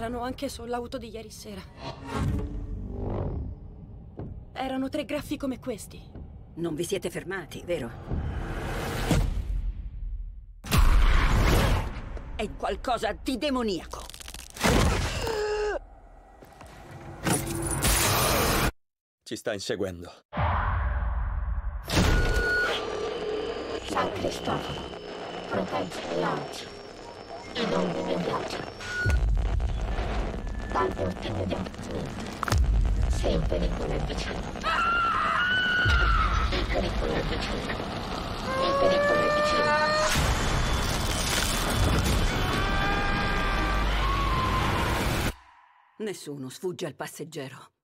C'erano anche sull'auto di ieri sera. Erano 3 graffi come questi. Non vi siete fermati, vero? È qualcosa di demoniaco. Ci sta inseguendo. San Cristoforo, protegge le oggi e non immediati. Dall'ultimo degli ultimi. Se il pericolo è vicino. Il pericolo è vicino. Il pericolo è vicino. Nessuno sfugge al passeggero.